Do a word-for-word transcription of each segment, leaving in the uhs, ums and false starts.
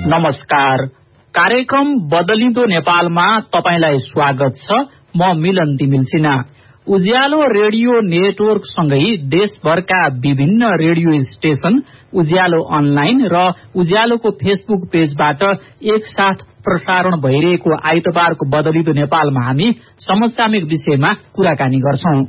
नमस्कार। कार्यक्रम बदलिँदो नेपालमा तपाईलाई स्वागत छ। म मिलन तिमिल सिन्हा। उज्यालो रेडियो नेटवर्क सँगै देशभरका विभिन्न रेडियो स्टेशन, उज्यालो अनलाइन र उज्यालोको फेसबुक पेजबाट एकसाथ प्रसारण भइरहेको आइतबारको बदलिँदो नेपालमा हामी समसामयिक विषयमा कुराकानी गर्छौं।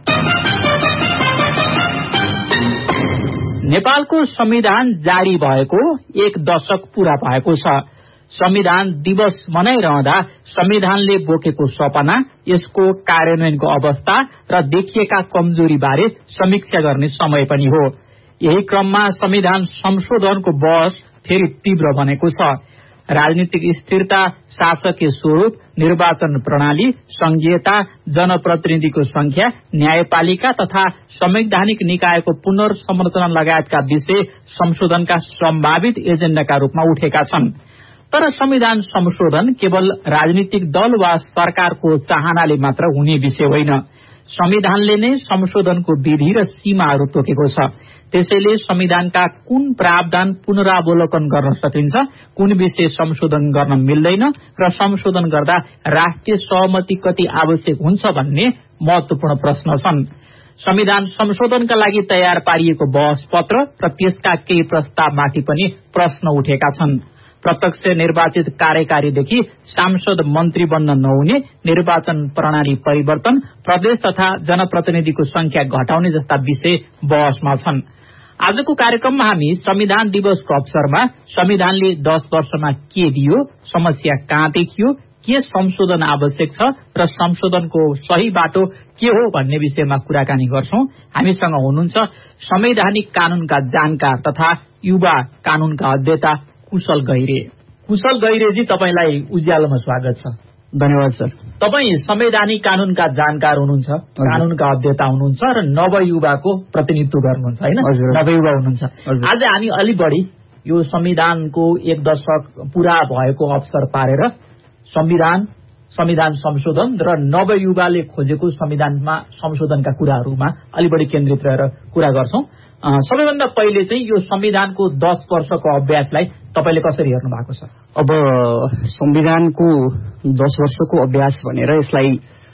नेपालको संविधान जारी भएको एक दशक पूरा भएको छ। संविधान दिवस मनाइरहँदा संविधानले बोकेको सपना, यसको कार्यान्वयनको अवस्था र देखिएका कमजोरी बारे समीक्षा गर्ने समय पनि हो। यही क्रममा संविधान संशोधनको बहस फेरि तीव्र बनेको छ। राजनीतिक स्थिरता, शासकीय स्वरूप, निर्वाचन प्रणाली, संघीयता, जनप्रतिनिधिको संख्या, न्यायपालिका तथा संवैधानिक निकायको पुनर्संरचना लगायतका विषय संशोधनका सम्भावित एजेण्डाका रूपमा उठेका छन्। तर संविधान संशोधन केवल राजनीतिक दल वा सरकारको चाहनाले मात्र हुने विषय होइन। संविधानले नै संशोधनको विधि र सीमाहरू तोकेको छ। त्यसैले संविधानका कुन प्रावधान पुनरावलोकन गर्न सकिन्छ, कुन विषय संशोधन गर्न मिल्दैन र संशोधन गर्दा राष्ट्रिय सहमति कति आवश्यक हुन्छ भन्ने महत्वपूर्ण प्रश्न छन्। संविधान संशोधनका लागि तयार पारिएको बहस पत्र र त्यसका केही प्रस्तावमाथि पनि प्रश्न उठेका छन्। प्रत्यक्ष निर्वाचित कार्यकारीदेखि सांसद मन्त्री बन्न नहुने, निर्वाचन प्रणाली परिवर्तन, प्रदेश तथा जनप्रतिनिधिको संख्या घटाउने जस्ता विषय बहसमा छन्। आजको कार्यक्रममा हामी संविधान दिवसको अवसरमा संविधानले दश वर्षमा के दियो, समस्या कहाँ देखियो, के संशोधन आवश्यक छ र संशोधनको सही बाटो के हो भन्ने विषयमा कुराकानी गर्छौं। हामीसँग हुनुहुन्छ संवैधानिक कानूनका जानकार तथा युवा कानूनका अध्येता कुशल गैरे। कुशल गैरेजी, तपाईलाई उज्यालोमा स्वागत छ। धन्यवाद सर। तपाईँ संवैधानिक कानूनका जानकार हुनुहुन्छ, कानूनका अध्येता हुनुहुन्छ र नवयुवाको प्रतिनिधित्व गर्नुहुन्छ, होइन? नवयुवा हुनुहुन्छ। आज हामी अलि बढी यो संविधानको एक दशक पूरा भएको अवसर पारेर संविधान, संविधान संशोधन र नवयुवाले खोजेको संविधानमा संशोधनका कुराहरूमा अलि बढी केन्द्रित रहेर कुरा गर्छौं। सबैभन्दा पहिले चाहिँ यो संविधानको दश वर्षको अभ्यासलाई तपाईले कसरी हेर्नु भएको छ? अब संविधानको दश वर्षको अभ्यास भनेर यसलाई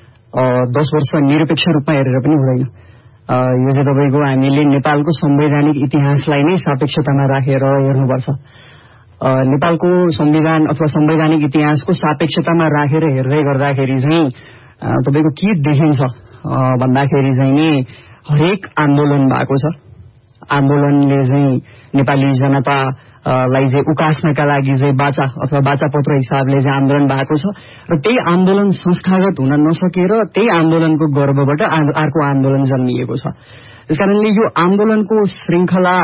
दश वर्ष निरपेक्ष रूपमा हेरेर पनि हुँदैन। यो चाहिँ तपाईँको हामीले नेपालको संवैधानिक इतिहासलाई नै सापेक्षतामा राखेर हेर्नुपर्छ। नेपालको संविधान अथवा संवैधानिक इतिहासको सापेक्षतामा राखेर हेर्दै गर्दाखेरि चाहिँ तपाईँको के देखिन्छ भन्दाखेरि चाहिँ नि हरेक आन्दोलन भएको छ। आन्दोलनले चाहिँ नेपाली जनतालाई चाहिँ उकास्नका लागि चाहिँ बाचा अथवा बाचा पत्र हिसाबले चाहिँ आन्दोलन भएको छ र त्यही आन्दोलन संस्थागत हुन नसकेर त्यही आन्दोलनको गर्वबाट अर्को आन्दोलन जन्मिएको छ। त्यसकारणले यो आन्दोलनको श्रृङ्खला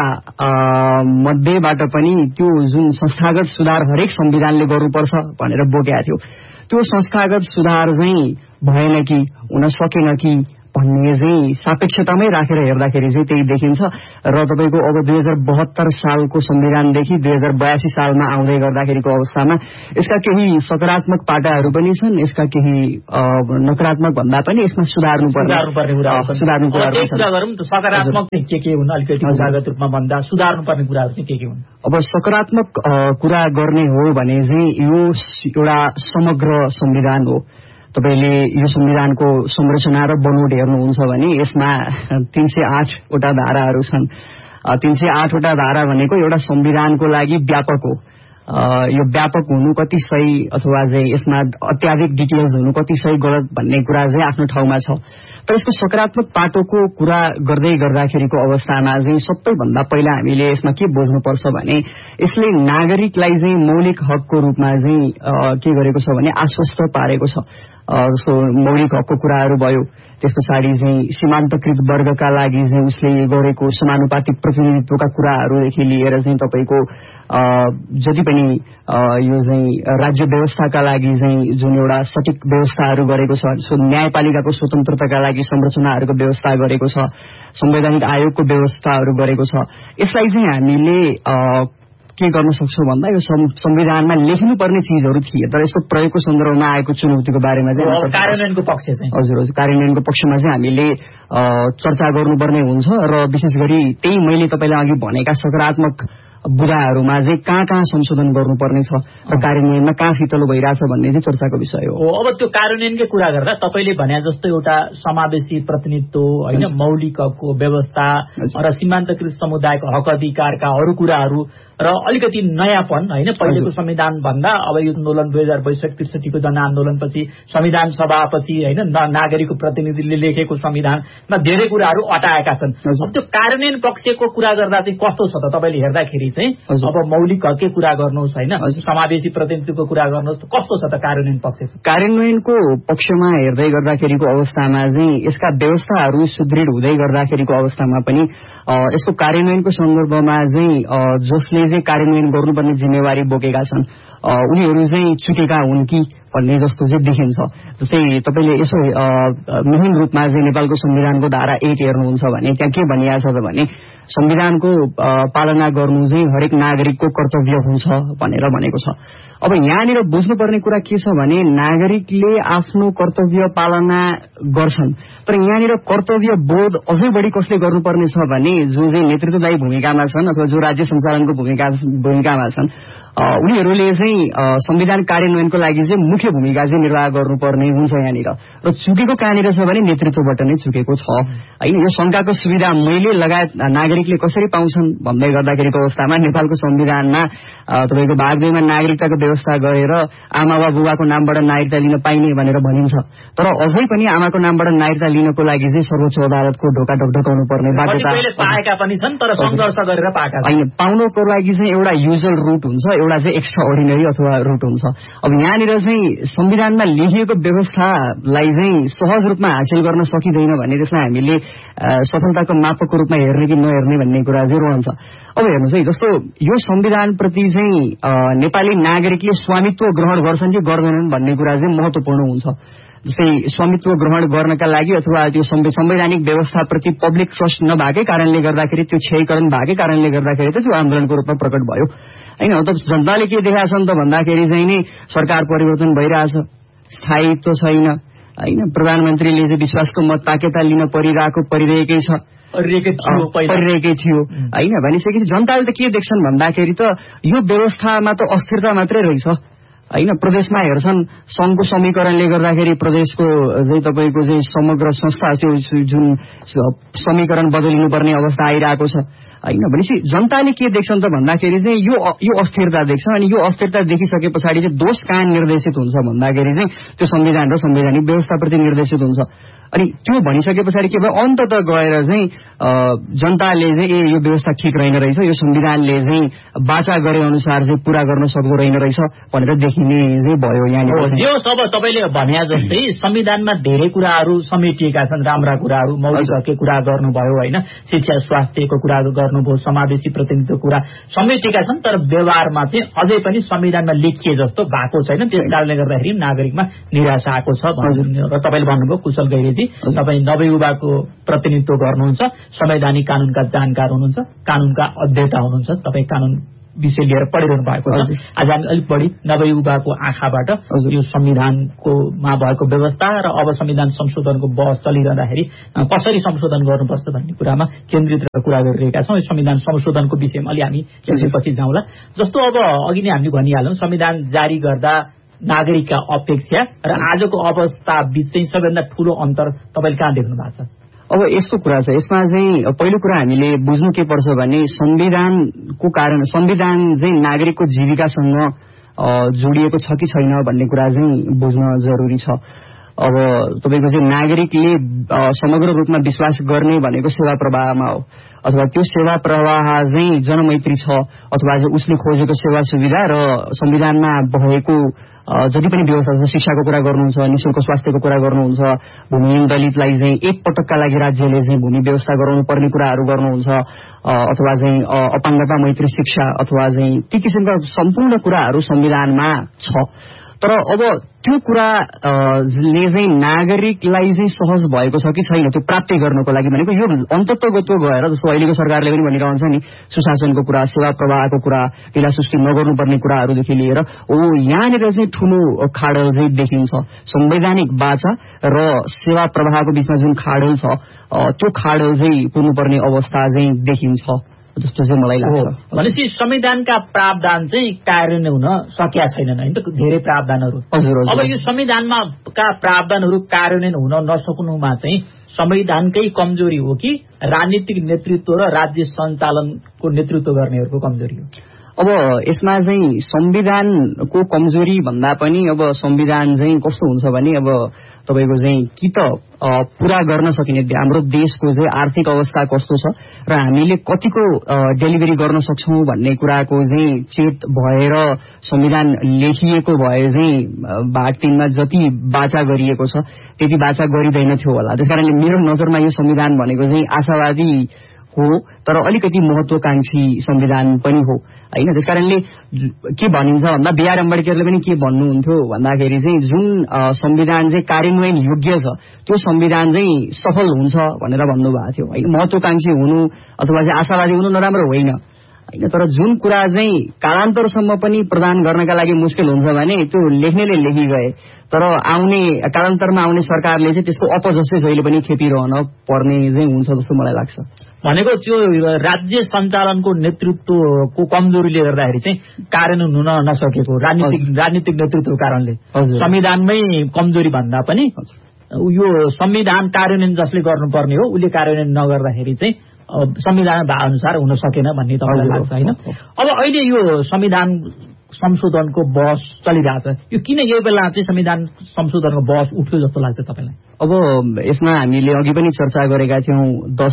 मध्येबाट पनि त्यो जुन संस्थागत सुधार हरेक संविधानले गर्नुपर्छ भनेर बोकेको थियो, त्यो संस्थागत सुधार चाहिँ भएन कि, हुन सकेन कि भन्ने चाहिँ सापेक्षतामै राखेर हेर्दाखेरि चाहिँ त्यही देखिन्छ। र तपाईँको अब दुई हजार बहत्तर सालको संविधानदेखि दुई हजार बयासी सालमा आउँदै गर्दाखेरिको अवस्थामा यसका केही सकारात्मक पाटाहरू पनि छन्, यसका केही नकारात्मक भन्दा पनि यसमा सुधार्नुपर्ने सुधार्नु सकारात्मक के के हुन् अलिकति विभागत रूपमा भन्दा सुधार्नुपर्ने कुराहरू चाहिँ के के हुन्? अब सकारात्मक कुरा गर्ने हो भने चाहिँ यो एउटा समग्र संविधान हो। तपाईले यो संविधानको संरचना र बनोट हेर्नुहुन्छ भने यसमा तीन सय आठवटा धाराहरू छन्। तीन सय आठवटा धारा भनेको एउटा संविधानको लागि व्यापक हो। यो व्यापक हुनु कति सही अथवा चाहिँ यसमा अत्याधिक डिटेल्स हुनु कति सही गलत भन्ने कुरा चाहिँ आफ्नो ठाउँमा छ। तर यसको सकारात्मक पाटोको कुरा गर्दै गर्दाखेरिको अवस्थामा चाहिँ सबैभन्दा पहिला हामीले यसमा के बुझ्नुपर्छ भने यसले नागरिकलाई चाहिँ मौलिक हकको रूपमा चाहिँ के गरेको छ भने आश्वस्त पारेको छ। जस्तो मौलिक हकको कुराहरू भयो, त्यस पछाडि चाहिँ सीमान्तकृत वर्गका लागि चाहिँ उसले गरेको समानुपातिक प्रतिनिधित्वका कुराहरूदेखि लिएर चाहिँ तपाईँको जति पनि यो चाहिँ राज्य व्यवस्थाका लागि चाहिँ जुन एउटा सठिक व्यवस्थाहरू गरेको छ, न्यायपालिकाको स्वतन्त्रताका लागि संरचनाहरूको व्यवस्था गरेको छ, संवैधानिक आयोगको व्यवस्थाहरू गरेको छ, यसलाई चाहिँ हामीले के गर्न सक्छौं भन्दा यो संविधानमा लेख्नुपर्ने चीजहरू थिए तर यसको प्रयोगको सन्दर्भमा आएको चुनौतीको बारेमा चाहिँ कार्यान्वयनको पक्ष चाहिँ हजुर हजुर कार्यान्वयनको पक्षमा चाहिँ हामीले चर्चा गर्नुपर्ने हुन्छ र विशेष गरी त्यही मैले तपाईलाई अघि भनेका सकारात्मक बुदाहरूमा चाहिँ कहाँ कहाँ संशोधन गर्नुपर्ने छ र कार्यान्वयनमा कहाँ फितलो भइरहेछ भन्ने चाहिँ चर्चाको विषय हो। अब त्यो कार्यान्वयनकै कुरा गर्दा तपाईँले भने जस्तो एउटा समावेशी प्रतिनिधित्व होइन, मौलिक हकको व्यवस्था र सीमान्तकृत समुदायको हक अधिकारका अरू कुराहरू र अलिकति नयाँपन होइन, पहिलेको संविधान भन्दा अब यो आन्दोलन दुई हजार बैसठी त्रिसठीको जनआन्दोलनपछि संविधान सभापछि होइन नागरिकको प्रतिनिधिले लेखेको संविधानमा धेरै कुराहरू अटाएका छन्। अब त्यो कार्यान्वयन पक्षको कुरा गर्दा चाहिँ कस्तो छ त? तपाईँले हेर्दाखेरि चाहिँ अब मौलिक हककै कुरा गर्नुहोस् होइन, समावेशी प्रतिनिधित्वको कुरा गर्नुहोस्, कस्तो छ त कार्यान्वयन पक्ष? कार्यान्वयनको पक्षमा हेर्दै गर्दाखेरिको अवस्थामा चाहिँ यसका व्यवस्थाहरू सुदृढ हुँदै गर्दाखेरिको अवस्थामा पनि यसको कार्यान्वयनको सन्दर्भमा चाहिँ जसले चाहिँ कार्यान्वयन गर्नुपर्ने जिम्मेवारी बोकेका छन् उनीहरू चाहिँ चुकेका हुन् कि भन्ने जस्तो चाहिँ देखिन्छ। जस्तै तपाईँले यसो मुहिम रूपमा चाहिँ नेपालको संविधानको धारा एक हेर्नुहुन्छ भने त्यहाँ के भनिएको छ त भने संविधानको पालना गर्नु चाहिँ हरेक नागरिकको कर्तव्य हुन्छ भनेर भनेको छ। अब यहाँनिर बुझ्नुपर्ने कुरा के छ भने नागरिकले आफ्नो कर्तव्य पालना गर्छन्, तर यहाँनिर कर्तव्य बोध अझै बढी कसले गर्नुपर्ने छ भने जो चाहिँ नेतृत्वदायी भूमिकामा छन् अथवा जो राज्य सञ्चालनको भूमिका भूमिकामा छन् उनीहरूले चाहिँ संविधान कार्यान्वयनको लागि चाहिँ मुख्य भूमिका चाहिँ निर्वाह गर्नुपर्ने हुन्छ यहाँनिर। र चुकेको कहाँनिर छ भने नेतृत्वबाट नै चुकेको छ होइन। यो शंकाको सुविधा मैले लगायत नागरिकले कसरी पाउँछन् भन्दै गर्दाखेरिको अवस्थामा नेपालको संविधानमा तपाईँको भाग दुईमा नागरिकताको व्यवस्था गरेर आमा वा बुबाको नामबाट नागरिकता लिन पाइने भनेर भनिन्छ, तर अझै पनि आमाको नामबाट नागरिकता लिनको लागि चाहिँ सर्वोच्च अदालतको ढोका ढकढकाउनु पर्ने बाध्यता पाएका पनि छन्, तर संघर्ष गरेर पाएका होइन। पाउनको लागि चाहिँ एउटा युजुअल रुट हुन्छ, एउटा चाहिँ एक्स्ट्रा अर्डिनरी अथवा रुट हुन्छ। अब यहाँनिर चाहिँ संविधानमा लेखिएको व्यवस्थालाई चाहिँ सहज रूपमा हासिल गर्न सकिँदैन भने त्यसलाई हामीले सफलताको मापकको रूपमा हेर्ने कि नहेर्ने भन्ने कुरा चाहिँ रहन्छ। अब हेर्नुहोस् है, जस्तो यो संविधानप्रति चाहिँ नेपाली नागरिकले स्वामित्व ग्रहण गर्छन् कि गर्दैनन् भन्ने कुरा चाहिँ महत्वपूर्ण हुन्छ। जस्तै स्वामित्व ग्रहण गर्नका लागि अथवा त्यो संवैधानिक व्यवस्थाप्रति पब्लिक ट्रस्ट नभएकै कारणले गर्दाखेरि त्यो क्षयीकरण भएकै कारणले गर्दाखेरि त त्यो आन्दोलनको रूपमा प्रकट भयो होइन। त जनताले के देखाएको छ त भन्दाखेरि चाहिँ नि सरकार परिवर्तन भइरहेछ, स्थायित्व छैन होइन, प्रधानमन्त्रीले चाहिँ विश्वासको मत ताकेता लिन परिरहेको परिरहेकै छ परिरहेकै थियो होइन। भनिसकेपछि जनताले त के देख्छन् भन्दाखेरि त यो व्यवस्थामा त अस्थिरता मात्रै रहेछ होइन। प्रदेशमा हेर्छन् संघको समीकरणले गर्दाखेरि प्रदेशको चाहिँ तपाईँको चाहिँ समग्र संस्था त्यो जुन समीकरण बदलिनुपर्ने अवस्था आइरहेको छ होइन। भनेपछि जनताले के देख्छन् त भन्दाखेरि चाहिँ यो यो अस्थिरता देख्छ, अनि यो अस्थिरता देखिसके पछाडि चाहिँ दोष कहाँ निर्देशित हुन्छ भन्दाखेरि चाहिँ त्यो संविधान र संवैधानिक व्यवस्थाप्रति निर्देशित हुन्छ। अनि त्यो भनिसके पछाडि के भयो, अन्तत गएर चाहिँ जनताले चाहिँ यो व्यवस्था ठिक रहेन रहेछ, यो संविधानले चाहिँ बाचा गरे अनुसार चाहिँ पूरा गर्न सक्दो रहेन रहेछ भनेर देखिने चाहिँ भयो यहाँनिर। जो सब तपाईँले भने जस्तै संविधानमा धेरै कुराहरू समेटिएका छन्, राम्रा कुराहरू, मौलिक हकको कुरा गर्नुभयो होइन, शिक्षा स्वास्थ्यको कुरा गर्नुभयो, समावेशी प्रतिनिधित्वको कुरा समेटिएका छन्, तर व्यवहारमा चाहिँ अझै पनि संविधानमा लेखिए जस्तो भएको छैन। त्यस कारणले गर्दाखेरि नागरिकमा निराशा आएको छ र तपाईँले भन्नुभयो कुशल गैरेजी तपाईँ नवयुवाको प्रतिनिधित्व गर्नुहुन्छ, संवैधानिक कानूनका जानकार हुनुहुन्छ, कानूनका अध्येता हुनुहुन्छ, तपाईँ कानून विषय लिएर पढिरहनु भएको छ। आज हामी अलिक बढी नवयुवाको आँखाबाट यो संविधानको मा भएको व्यवस्था र अब संविधान संशोधनको बहस चलिरहँदाखेरि कसरी संशोधन गर्नुपर्छ भन्ने कुरामा केन्द्रित कुरा गरिरहेका छौँ। संविधान संशोधनको विषयमा अलि हामी एकछिनपछि जाउँला। जस्तो अब अघि नै हामीले भनिहाल्यौँ संविधान जारी गर्दा नागरिकका अपेक्षा र आजको अवस्था बीच चाहिँ सबैभन्दा ठूलो अन्तर तपाईँले कहाँ देख्नु भएको छ? अब यस्तो कुरा छ, यसमा चाहिँ पहिलो कुरा हामीले बुझ्नु के पर्छ भने संविधानको कारण संविधान चाहिँ नागरिकको जीविकासँग जोडिएको छ कि छैन भन्ने कुरा चाहिँ बुझ्न जरुरी छ। अब तपाईँको चाहिँ नागरिकले समग्र रूपमा विश्वास गर्ने भनेको सेवा प्रवाहमा हो, अथवा त्यो सेवा प्रवाह चाहिँ जनमैत्री छ अथवा चाहिँ उसले खोजेको सेवा सुविधा र संविधानमा भएको जति पनि व्यवस्था छ, शिक्षाको कुरा गर्नुहुन्छ, निःशुल्क स्वास्थ्यको कुरा गर्नुहुन्छ, भूमिहीन दलितलाई चाहिँ एक पटकका लागि राज्यले चाहिँ भूमि व्यवस्था गराउनु पर्ने कुराहरू गर्नुहुन्छ, अथवा चाहिँ अपाङ्गता मैत्री शिक्षा अथवा चाहिँ ती किसिमका सम्पूर्ण कुराहरू संविधानमा छ। तर अब त्यो कुराले चाहिँ नागरिकलाई चाहिँ सहज भएको छ कि छैन त्यो प्राप्ति गर्नको लागि भनेको यो अन्तत्वगत्व गएर जस्तो अहिलेको सरकारले पनि भनिरहन्छ नि सुशासनको कुरा, सेवा प्रवाहको कुरा, ढिला सुस्ती नगर्नुपर्ने कुराहरूदेखि लिएर ओ यहाँनिर चाहिँ ठूलो खाडल चाहिँ देखिन्छ। संवैधानिक बाचा र सेवा प्रवाहको बीचमा जुन खाडल छ त्यो खाडल चाहिँ पुग्नुपर्ने अवस्था चाहिँ देखिन्छ जस्तो चाहिँ मलाई लाग्छ। भनेपछि संविधानका प्रावधान चाहिँ कार्यान्वयन हुन सकेका छैनन् हैन त, धेरै प्रावधानहरू। हजुर। अब यो संविधानमा का प्रावधानहरू कार्यान्वयन हुन नसक्नुमा चाहिँ संविधानकै कमजोरी हो कि राजनीतिक नेतृत्व र राज्य सञ्चालनको नेतृत्व गर्नेहरूको कमजोरी हो? अब यसमा चाहिँ संविधानको कमजोरी भन्दा पनि अब संविधान चाहिँ कस्तो हुन्छ भने अब तपाईको चाहिँ कि त पूरा गर्न सकिने हाम्रो देशको चाहिँ आर्थिक अवस्था कस्तो छ र हामीले कतिको डेलिभरी गर्न सक्छौं भन्ने कुराको चाहिँ चेत भएर संविधान लेखिएको भए चाहिँ भाग तीनमा जति बाचा गरिएको छ त्यति बाचा गरिदैन थियो होला। त्यसकारणले मेरो नजरमा यो संविधान भनेको चाहिँ आशावादी हो तर अलिकति महत्वाकांक्षी संविधान पनि हो हैन। त्यसकारणले के भनिन्छ भन्दा बी आर अम्बेडकरले पनि के भन्नुहुन्थ्यो भन्दाखेरि चाहिँ जुन संविधान चाहिँ कार्यान्वयन योग्य छ त्यो संविधान चाहिँ सफल हुन्छ भनेर भन्नुभएको थियो हैन। महत्वाकांक्षी हुनु अथवा चाहिँ आशावादी हुनु नराम्रो होइन हैन, तर जुन कुरा चाहिँ कालान्तरसम्म पनि प्रदान गर्नका लागि मुस्किल हुन्छ भने त्यो लेख्नेले लेखि गए तर आउने कालान्तरमा आउने सरकारले चाहिँ त्यसको अपजस्टै जहिले पनि खेपिरहन पर्ने चाहिँ हुन्छ जस्तो मलाई लाग्छ। भनेको त्यो राज्य सञ्चालनको नेतृत्वको कमजोरीले गर्दाखेरि चाहिँ कार्यान्वयन हुन नसकेको राजनीतिक राजनीतिक नेतृत्वको कारणले संविधानमै कमजोरी भन्दा पनि यो संविधान कार्यान्वयन जसले गर्नुपर्ने हो उसले कार्यान्वयन नगर्दाखेरि चाहिँ संविधान भए अनुसार हुन सकेन भन्ने तपाईलाई लाग्छ हैन? अब अहिले यो संविधान संशोधनको बहस चलिरहेछ, यो किन यो बेला चाहिँ संविधान संशोधनको बहस उठ्यो जस्तो लाग्छ तपाईलाई? अब यसमा हामीले अघि पनि चर्चा गरेका थियौं दस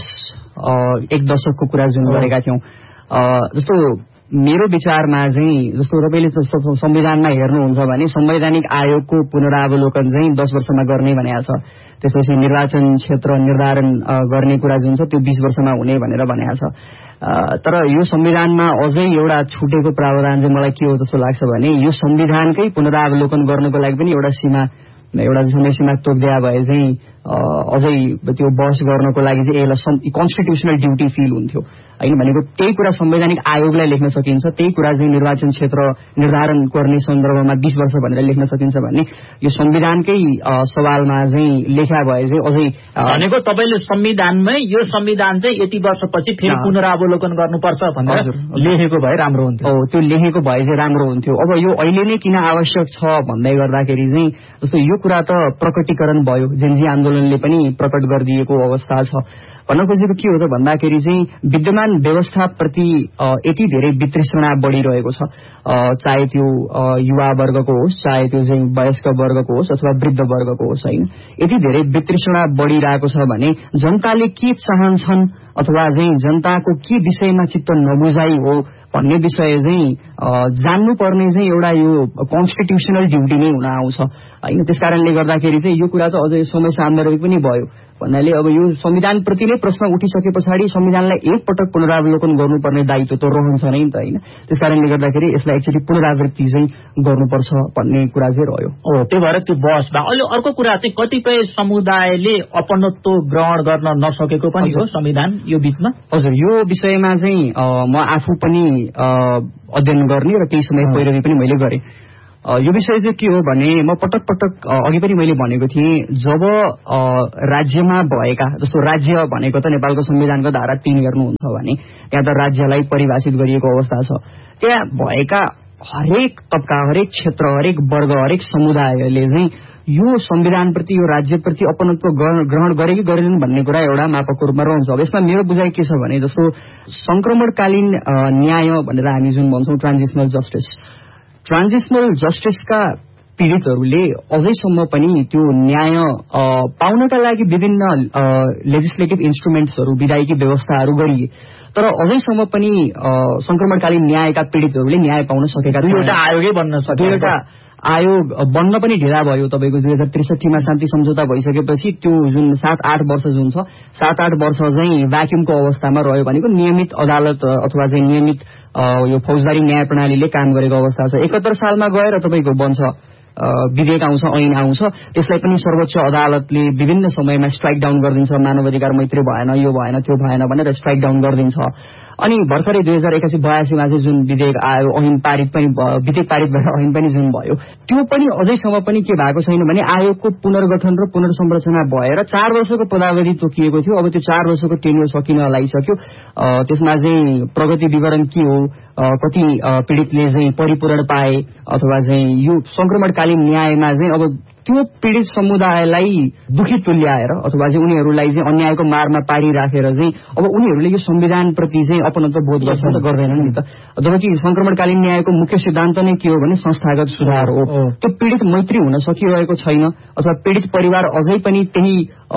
एक दशकको कुरा जुन गरेका थियौं जस्तो मेरो विचारमा चाहिँ जस्तो तपाईले संविधानमा हेर्नुहुन्छ भने संवैधानिक आयोगको पुनरावलोकन चाहिँ दस वर्षमा गर्ने भनेको छ। त्यसपछि निर्वाचन क्षेत्र निर्धारण गर्ने कुरा जुन छ त्यो बीस वर्षमा हुने भनेर भनेको छ। तर यो संविधानमा अझै एउटा छुटेको प्रावधान चाहिँ मलाई के हो जस्तो लाग्छ भने यो संविधानकै पुनरावलोकन गर्नको लागि पनि एउटा सीमा एउटा जुनै सीमा तोक्दिया भए चाहिँ अझै त्यो बहस गर्नको लागि चाहिँ यसलाई कन्स्टिट्युसनल ड्युटी फिल हुन्थ्यो हैन। भनेको त्यही कुरा संवैधानिक आयोगलाई लेख्न सकिन्छ, त्यही कुरा चाहिँ निर्वाचन क्षेत्र निर्धारण गर्ने सन्दर्भमा बीस वर्ष भनेर लेख्न सकिन्छ भन्ने यो संविधानकै सवालमा चाहिँ लेखा भए चाहिँ अझै भनेको तपाईले संविधानमै यो संविधान चाहिँ यति वर्षपछि फेरि पुनरावलोकन गर्नुपर्छ भनेर लेखेको भए राम्रो हुन्थ्यो। हो त्यो लेखेको भए चाहिँ राम्रो हुन्थ्यो। अब यो अहिले नै किन आवश्यक छ भन्दै गर्दाखेरि चाहिँ जस्तो यो कुरा त प्रकटीकरण भयो, जेनजी आन्दोलनले पनि प्रकट गरिदिएको अवस्था छ। भन्न खोजेको के हो त भन्दाखेरि चाहिँ विद्यमान व्यवस्थाप्रति यति धेरै वितृष्णा बढिरहेको छ, चाहे त्यो युवा वर्गको होस् चाहे त्यो चाहिँ वयस्क वर्गको होस् अथवा वृद्ध वर्गको होस् हैन। यति धेरै वितृष्णा बढिरहेको छ भने जनताले के चाहन्छन् अथवा चाहिँ जनताको के विषयमा चित्त नबुझाइ हो भन्ने विषय चाहिँ जान्नुपर्ने चाहिँ एउटा यो कन्स्टिट्युसनल ड्युटी नै हुन आउँछ हैन। त्यसकारणले गर्दाखेरि चाहिँ यो कुरा त अझै समय सान्दर्भिक पनि भयो भन्नाले अब यो संविधानप्रति नै प्रश्न उठिसके पछाडि संविधानलाई एकपटक पुनरावलोकन गर्नुपर्ने दायित्व त रहन्छ नै त हैन। त्यसकारणले गर्दाखेरि यसलाई एक्चुअली पुनरावृत्ति चाहिँ गर्नुपर्छ भन्ने कुरा चाहिँ रह्यो। हो त्यही भएर त्यो बहसमा अहिले अर्को कुरा चाहिँ कतिपय समुदायले अपनत्व ग्रहण गर्न नसकेको पनि हो संविधान यो बीचमा। हजुर यो विषयमा चाहिँ म आफू पनि अध्ययन गर्ने र केही समय पैरवी पनि मैले गरेँ। यो विषय चाहिँ के हो भने म पटक पटक अघि पनि मैले भनेको थिएँ जब राज्यमा भएका जस्तो राज्य भनेको त नेपालको संविधानको धारा तीन हेर्नुहुन्छ भने त्यहाँ त राज्यलाई परिभाषित गरिएको अवस्था छ। त्यहाँ भएका हरेक तबका हरेक क्षेत्र हरेक वर्ग हरेक समुदायले चाहिँ यो संविधानप्रति यो राज्यप्रति अपनत्व ग्रहण गरे कि गरेनन् भन्ने कुरा एउटा मापकको रूपमा रहन्छ। अब यसमा मेरो बुझाइ के छ भने जस्तो संक्रमणकालीन न्याय भनेर हामी जुन भन्छौं ट्रान्जिसनल जस्टिस ट्रान्जिसनल जस्टिसका पीड़ितहरूले अझैसम्म पनि त्यो न्याय पाउनका लागि विभिन्न लेजिस्लेटिभ इन्स्ट्रुमेन्ट्सहरू विधायकी व्यवस्थाहरू गरिए तर अझैसम्म पनि संक्रमणकालीन न्यायका पीड़ितहरूले न्याय पाउन सकेका छैनन्। दुईवटा आयोगै बन्न सके दुईवटा आयोग बन्न पनि ढिला भयो। तपाईँको दुई हजार त्रिसठीमा शान्ति सम्झौता भइसकेपछि त्यो जुन सात आठ वर्ष जुन छ सात आठ वर्ष चाहिँ भ्याक्युमको अवस्थामा रह्यो भनेको नियमित अदालत अथवा चाहिँ नियमित यो फौजदारी न्याय प्रणालीले काम गरेको अवस्था छ। एकहत्तर सालमा गएर तपाईँको बन्छ विधेयक आउँछ, ऐन आउँछ, त्यसलाई पनि सर्वोच्च अदालतले विभिन्न समयमा स्ट्राइक डाउन गरिदिन्छ। मानव अधिकार मैत्री भएन, यो भएन, त्यो भएन भनेर स्ट्राइक डाउन गरिदिन्छ। अनि भर्खरै दुई हजार एकासी बयासीमा चाहिँ जुन विधेयक आयो, ऐन पारित पनि विधेयक पारित भएर ऐन पनि जुन भयो, त्यो पनि अझैसम्म पनि के भएको छैन भने आयोगको पुनर्गठन र पुनर्संरचना भएर चार वर्षको पदावधि तोकिएको थियो। अब त्यो चार वर्षको टेन्योर सकिन लागिसक्यो। त्यसमा चाहिँ प्रगति विवरण के हो, कति पीडितले चाहिँ परिपूरण पाए अथवा चाहिँ यो संक्रमणकालीन न्यायमा चाहिँ अब त्यो पीडित समुदायलाई दुखी तुल्याएर अथवा चाहिँ उनीहरूलाई चाहिँ अन्यायको मारमा पारिराखेर चाहिँ अब उनीहरूले यो संविधानप्रति चाहिँ अपनत्व बोध गर्छ त गर्दैनन् नि त। जबकि संक्रमणकालीन न्यायको मुख्य सिद्धान्त नै के हो भने संस्थागत सुधार हो। त्यो पीडित मैत्री हुन सकिरहेको छैन अथवा पीडित परिवार अझै पनि त्यही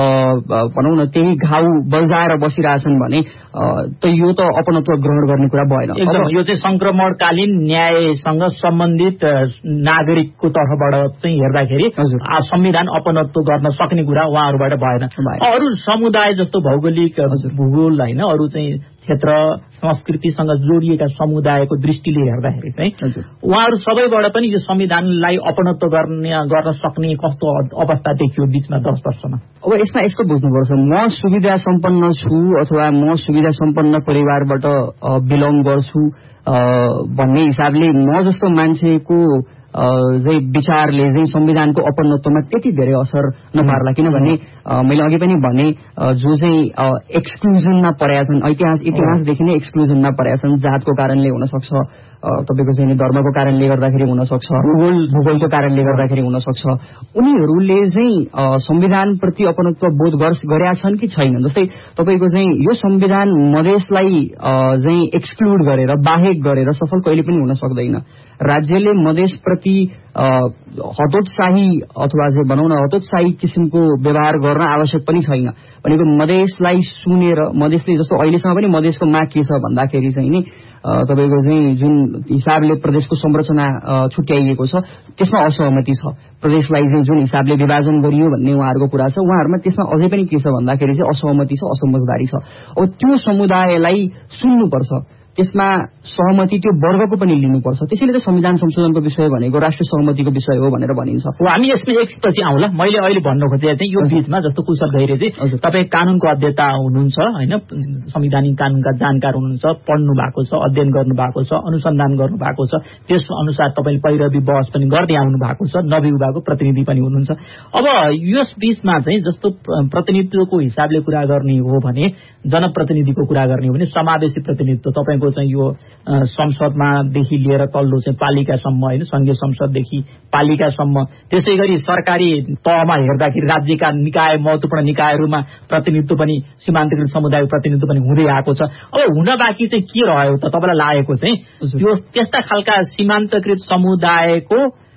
भनौँ न त्यही घाउ बल्झाएर बसिरहेछन् भने त यो त अपनत्व ग्रहण गर्ने कुरा भएन। एकदम यो चाहिँ संक्रमणकालीन न्यायसँग सम्बन्धित नागरिकको तर्फबाट चाहिँ हेर्दाखेरि संविधान अपनत्व गर्न सक्ने कुरा उहाँहरूबाट भएन। अरू समुदाय जस्तो भौगोलिक भूगोल होइन, अरू चाहिँ क्षेत्र संस्कृतिसँग जोडिएका समुदायको दृष्टिले हेर्दाखेरि चाहिँ उहाँहरू सबैबाट पनि यो संविधानलाई अपनत्व गर्ने गर्न सक्ने कस्तो अवस्था देखियो बिचमा दस वर्षमा। अब यसमा यस्तो बुझ्नुपर्छ, म सुविधा सम्पन्न छु अथवा म सुविधा सम्पन्न परिवारबाट बिलोङ गर्छु भन्ने हिसाबले म जस्तो मान्छेको चाहिँ विचारले चाहिँ संविधानको अपनत्वमा त्यति धेरै असर नपार्ला। किनभने मैले अघि पनि भने जो चाहिँ एक्सक्लुजनमा परेका छन्, इतिहास इतिहासदेखि नै एक्सक्लुजनमा परेका छन्, जातको कारणले हुन सक्छ, तपाईँको चाहिँ धर्मको कारणले गर्दाखेरि हुन सक्छ, भूगोल भूगोलको कारणले गर्दाखेरि हुन सक्छ, उनीहरूले चाहिँ संविधानप्रति अपनत्व बोध गरेका छन् कि छैन। जस्तै तपाईँको चाहिँ यो संविधान मधेसलाई चाहिँ एक्सक्लुड गरेर बाहेक गरेर सफल कहिले पनि हुन सक्दैन। राज्यले मधेसप्रति हतोत्साही अथवा चाहिँ भनौँ न हतोत्साही किसिमको व्यवहार गर्न आवश्यक पनि छैन। भनेको मधेसलाई सुनेर मधेसले जस्तो अहिलेसम्म पनि मधेसको माग के छ भन्दाखेरि चाहिँ नि तपाईँको चाहिँ जुन हिसाबले प्रदेशको संरचना छुट्याइएको छ त्यसमा असहमति छ। प्रदेशलाई चाहिँ जुन हिसाबले विभाजन गरियो भन्ने उहाँहरूको कुरा छ, उहाँहरूमा त्यसमा अझै पनि के छ भन्दाखेरि चाहिँ असहमति छ, असमझदारी छ। अब त्यो समुदायलाई सुन्नुपर्छ, त्यसमा सहमति त्यो वर्गको पनि लिनुपर्छ। त्यसैले त संविधान संशोधनको विषय भनेको राष्ट्रिय सहमतिको विषय हो भनेर भनिन्छ। हामी यसमा एकपछि आउँला। मैले अहिले भन्न खोजेको चाहिँ यो बीचमा जस्तो कुशल गैरे चाहिँ तपाईँ कानूनको अध्येता हुनुहुन्छ होइन, संवैधानिक कानूनका जानकार हुनुहुन्छ, पढ्नु भएको छ, अध्ययन गर्नु भएको छ, अनुसन्धान गर्नु भएको छ, त्यस अनुसार तपाईँले पैरवी बहस पनि गर्दै आउनु भएको छ, नवयुवाको प्रतिनिधि पनि हुनुहुन्छ। अब यस बीचमा चाहिँ जस्तो प्रतिनिधित्वको हिसाबले कुरा गर्ने हो भने, जनप्रतिनिधिको कुरा गर्ने हो भने समावेशी प्रतिनिधित्व तपाईँको चाहिँ यो संसदमादेखि लिएर तल्लो चाहिँ पालिकासम्म होइन, संघीय संसददेखि पालिकासम्म, त्यसै गरी सरकारी तहमा हेर्दाखेरि राज्यका निकाय महत्वपूर्ण निकायहरूमा प्रतिनिधित्व पनि सीमान्तकृत समुदायको प्रतिनिधित्व पनि हुँदै आएको छ। अब हुन बाँकी चाहिँ के रह्यो त तपाईँलाई लागेको चाहिँ त्यो त्यस्ता खालका सीमान्तकृत समुदायको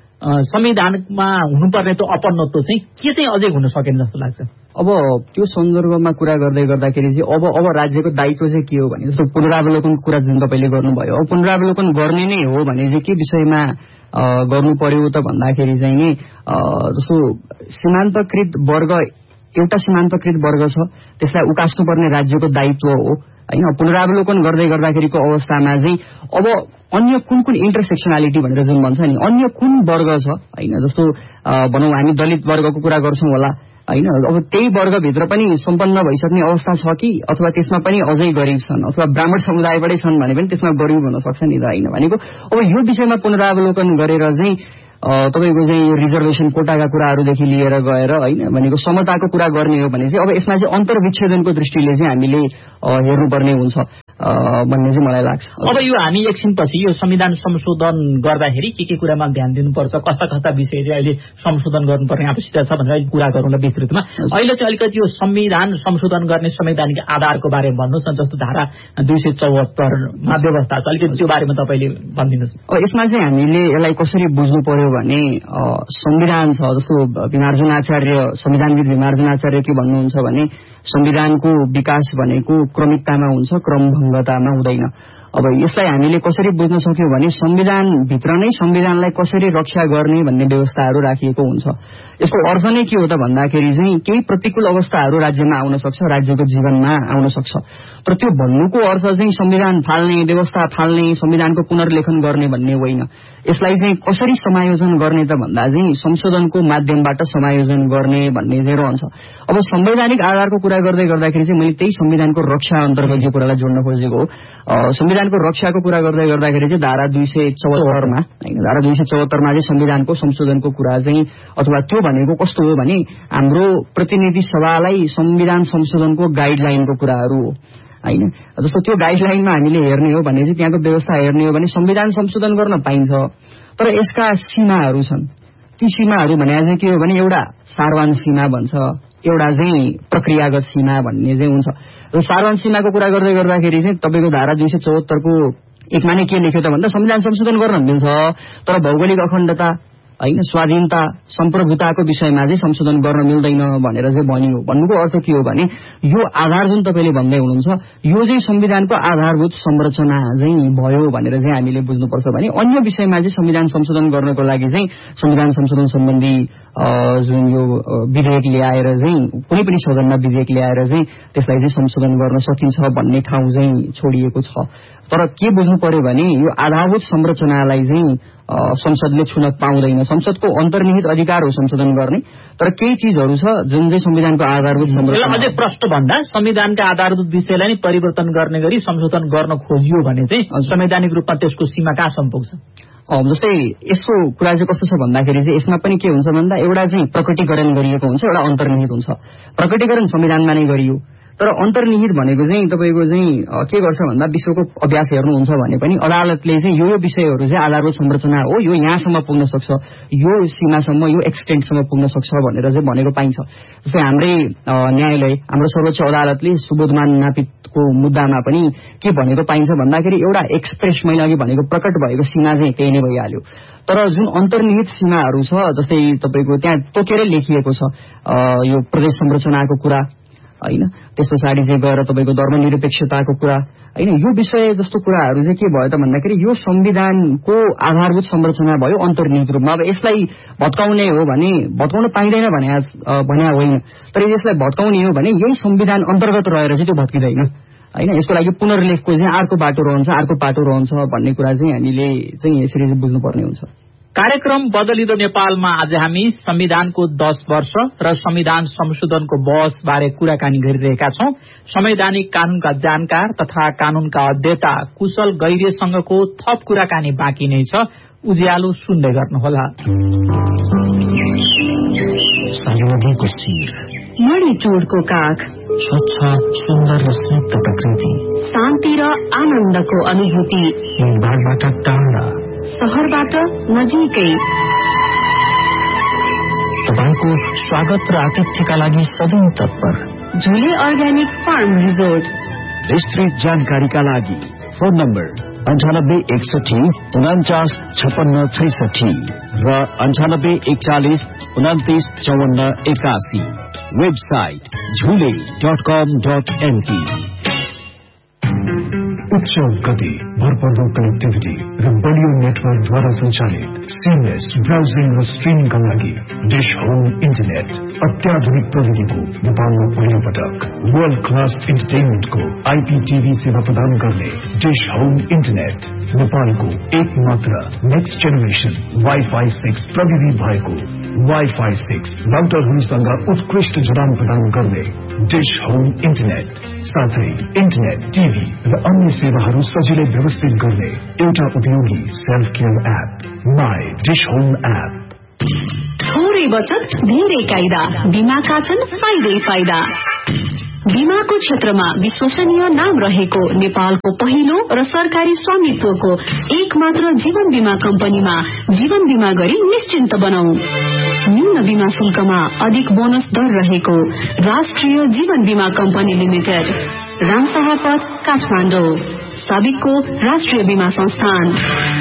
संविधानमा हुनुपर्ने त्यो अपनत्व चाहिँ के चाहिँ अझै हुन सकेन जस्तो लाग्छ? अब त्यो सन्दर्भमा कुरा गर्दै गर्दाखेरि चाहिँ अब अब राज्यको दायित्व चाहिँ के हो भने जस्तो पुनरावलोकनको कुरा जुन तपाईँले गर्नुभयो, अब पुनरावलोकन गर्ने नै हो भने चाहिँ के विषयमा गर्नु पर्यो त भन्दाखेरि चाहिँ नि जस्तो सीमान्तकृत वर्ग एउटा सीमान्तकृत वर्ग छ, त्यसलाई उकास्नुपर्ने राज्यको दायित्व हो होइन। पुनरावलोकन गर्दै गर्दाखेरिको अवस्थामा चाहिँ अब अन्य कुन कुन इन्टरसेक्सनालिटी भनेर जुन भन्छ नि, अन्य कुन वर्ग छ होइन, जस्तो भनौँ हामी दलित वर्गको कुरा गर्छौँ होला होइन, अब त्यही वर्गभित्र पनि सम्पन्न भइसक्ने अवस्था छ कि अथवा त्यसमा पनि अझै गरिब छन् अथवा ब्राह्मण समुदायबाटै छन् भने पनि त्यसमा गरिब हुन सक्छ नि त होइन। भनेको अब यो विषयमा पुनरावलोकन गरेर चाहिँ तपाईँको चाहिँ यो रिजर्भेसन कोटाका कुराहरूदेखि लिएर गएर होइन भनेको समताको कुरा गर्ने हो भने चाहिँ अब यसमा चाहिँ अन्तर्विच्छेदनको दृष्टिले चाहिँ हामीले हेर्नुपर्ने हुन्छ भन्ने चाहिँ मलाई लाग्छ। अब यो हामी एकछिनपछि यो संविधान संशोधन गर्दाखेरि के के कुरामा ध्यान दिनुपर्छ, कस्ता कस्ता विषय चाहिँ अहिले संशोधन गर्नुपर्ने आवश्यकता छ भनेर कुरा गरौँला विस्तृतमा। अहिले चाहिँ अलिकति यो संविधान संशोधन गर्ने संवैधानिक आधारको बारेमा भन्नुहोस् न, जस्तो धारा दुई सय चौहत्तरमा व्यवस्था छ, अलिकति त्यो बारेमा तपाईँले भनिदिनुहोस्। यसमा चाहिँ हामीले यसलाई कसरी बुझ्नु पर्यो भने संविधान छ, जस्तो भिमार्जुन आचार्य संविधानविद भिमार्जुन आचार्य के भन्नुहुन्छ भने संविधानको विकास भनेको क्रमिकतामा हुन्छ, क्रमभङ्गतामा हुँदैन। अब यसलाई हामीले कसरी बुझ्न सक्यौं भने संविधानभित्र नै संविधानलाई कसरी रक्षा गर्ने भन्ने व्यवस्थाहरू राखिएको हुन्छ। यसको अर्थ नै के हो त भन्दाखेरि चाहिँ केही प्रतिकूल अवस्थाहरू राज्यमा आउन सक्छ, राज्यको जीवनमा आउन सक्छ। तर त्यो भन्नुको अर्थ चाहिँ संविधान फाल्ने, व्यवस्था फाल्ने, संविधानको पुनर्लेखन गर्ने भन्ने होइन। यसलाई चाहिँ कसरी समायोजन गर्ने त भन्दा चाहिँ संशोधनको माध्यमबाट समायोजन गर्ने भन्ने चाहिँ रहन्छ। अब संवैधानिक आधारको कुरा गर्दै गर्दाखेरि चाहिँ मैले त्यही संविधानको रक्षा अन्तर्गत यो कुरालाई जोड्न खोजेको हो। संविधानको रक्षाको कुरा गर्दै गर्दाखेरि चाहिँ धारा दुई सय चौहत्तरमा धारा दुई सय चौहत्तरमा चाहिँ संविधानको संशोधनको कुरा चाहिँ अथवा त्यो भनेको कस्तो हो भने हाम्रो प्रतिनिधि सभालाई संविधान संशोधनको गाइडलाइनको कुराहरू हो होइन। जस्तो त्यो गाइडलाइनमा हामीले हेर्ने हो भने चाहिँ त्यहाँको व्यवस्था हेर्ने हो भने संविधान संशोधन गर्न पाइन्छ, तर यसका सीमाहरू छन्। ती सीमाहरू भने चाहिँ के हो भने एउटा सारवान सीमा भन्छ, एउटा चाहिँ प्रक्रियागत सीमा भन्ने चाहिँ हुन्छ। र सारवान सीमाको कुरा गर्दै गर्दाखेरि चाहिँ तपाईँको धारा दुई सय चौहत्तरको एकमा नै के लेख्यो त भन्दा संविधान संशोधन गर्न मिल्छ, तर भौगोलिक अखण्डता होइन, स्वाधीनता, सम्प्रभुताको विषयमा चाहिँ संशोधन गर्न मिल्दैन भनेर चाहिँ भनियो। भन्नुको अर्थ के हो भने यो आधार जुन तपाईँले भन्दै हुनुहुन्छ यो चाहिँ संविधानको आधारभूत संरचना चाहिँ भयो भनेर चाहिँ हामीले बुझ्नुपर्छ भने अन्य विषयमा चाहिँ संविधान संशोधन गर्नको लागि चाहिँ संविधान संशोधन सम्बन्धी जुन यो विधेयक ल्याएर चाहिँ कुनै पनि सदनमा विधेयक ल्याएर चाहिँ त्यसलाई चाहिँ संशोधन गर्न सकिन्छ भन्ने ठाउँ चाहिँ छोडिएको छ। तर के बुझ्नु पर्यो भने यो आधारभूत संरचनालाई चाहिँ संसदले छुन पाउँदैन। संसदको अन्तर्निहित अधिकार हो संशोधन गर्ने, तर केही चीजहरू छ जुन चाहिँ संविधानको आधारभूत संरचना। अझै प्रश्न भन्दा संविधानका आधारभूत विषयलाई नै परिवर्तन गर्ने गरी संशोधन गर्न खोजियो भने चाहिँ संवैधानिक रूपमा त्यसको सीमा कहाँसम्म पुग्छ? जस्तै यसको कुरा चाहिँ कस्तो छ भन्दाखेरि चाहिँ यसमा पनि के हुन्छ भन्दा एउटा चाहिँ प्रकटीकरण गरिएको हुन्छ, एउटा अन्तर्निहित हुन्छ। प्रकटीकरण संविधानमा नै गरियो, तर अन्तर्निहित भनेको चाहिँ तपाईँको चाहिँ के गर्छ भन्दा विश्वको अभ्यास हेर्नुहुन्छ भने पनि अदालतले चाहिँ यो यो विषयहरू चाहिँ आधारभूत संरचना हो, यो यहाँसम्म पुग्न सक्छ, यो सीमासम्म, यो एक्सटेन्टसम्म पुग्न सक्छ भनेर चाहिँ भनेको पाइन्छ। जस्तै हाम्रै न्यायालय, हाम्रो सर्वोच्च अदालतले सुबोधमान नापितको मुद्दामा पनि के भनेको पाइन्छ भन्दाखेरि एउटा एक्सप्रेस मैले अघि भनेको प्रकट भएको सीमा चाहिँ त्यही नै भइहाल्यो। तर जुन अन्तर्निहित सीमाहरू छ जस्तै तपाईँको त्यहाँ तोकेरै लेखिएको छ यो प्रदेश संरचनाको कुरा होइन, त्यस पछाडि चाहिँ गएर तपाईँको धर्मनिरपेक्षताको कुरा होइन, यो विषय जस्तो कुराहरू चाहिँ के भयो त भन्दाखेरि यो संविधानको आधारभूत संरचना भयो अन्तर्निहित रूपमा। अब यसलाई भत्काउने हो भने भत्काउन पाइँदैन भने भने होइन, तर यसलाई भत्काउने हो भने यही संविधान अन्तर्गत रहेर चाहिँ त्यो भत्किँदैन होइन। यसको लागि पुनर्लेखको चाहिँ अर्को बाटो रहन्छ, अर्को बाटो रहन्छ भन्ने कुरा चाहिँ हामीले चाहिँ यसरी बुझ्नुपर्ने हुन्छ। कार्यक्रम बदलिदो नेपालमा आज हामी संविधानको दस वर्ष र संविधान संशोधनको बहस बारे कुराकानी गरिरहेका छौं। संवैधानिक कानूनका जानकार तथा कानूनका अध्येता कुशल गैरेसँगको थप कुराकानी बाँकी नै छ, उज्यालो सुन्दै गर्नुहोला। नदीको शिर, मणिचोडको काख, स्वच्छ सुन्दर र स्निग्ध प्रकृति, शान्ति र आनन्दको अनुभूति, हिडभाडबाट टाढा, शहरबाट नजिकै, तपाईको स्वागत र आतिथ्यका लागि सधैँ तत्पर झुले अर्ग्यानिक फार्म रिजोर्ट। विस्तृत जानकारीका लागि फोन नम्बर अन्ठानब्बे एकसठी उनाचास छपन्न छैसठी र अन्ठानब्बे एकचालिस उनातिस चौवन्न एकासी। वेबसाइट झुले डट कम डट एनपी। उच्च गति, भरपर्दो कनेक्टिभिटी र बलियो नेटवर्कद्वारा सञ्चालित सिमलेस ब्राउजिङ र स्ट्रिमिङका लागि डिश होम इन्टरनेट अत्याधुनिक प्रविधिको नेपालमा पहिलो पटक वर्ल्ड क्लास इन्टरटेनमेन्टको आइपीटीभी सेवा प्रदान गर्ने डिश होम इन्टरनेट नेपालको एक मात्र नेक्स्ट जेनेरेसन वाइफाई सिक्स प्रविधि भएको वाइफाई सिक्स राउटरहरूसँग उत्कृष्ट जडान प्रदान गर्ने डिश होम इन्टरनेट, साथै इन्टरनेट, टिभी र अन्य सेवाहरू सजिलै व्यवस्थित गर्ने एउटा उपयोगी self care app my dish home app. थोरै बचत धेरै कायदा, बीमाका छन् फाइदै फाइदा। बीमाको क्षेत्रमा विश्वसनीय नाम रहेको नेपालको पहिलो र सरकारी स्वामित्वको एक मात्र जीवन बीमा कम्पनीमा जीवन बीमा गरी निश्चिन्त बनाऊ। न्यून बीमा शुल्कमा अधिक बोनस दर रहेको राष्ट्रिय जीवन बीमा कम्पनी लिमिटेड, रामशाह पथ, काठमाडौँ। साबिकको राष्ट्रिय बीमा संस्थान।